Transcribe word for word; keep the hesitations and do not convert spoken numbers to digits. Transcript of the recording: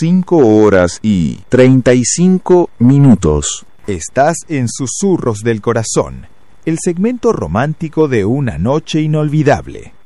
cinco horas y treinta y cinco minutos. Estás en Susurros del Corazón, el segmento romántico de una noche inolvidable.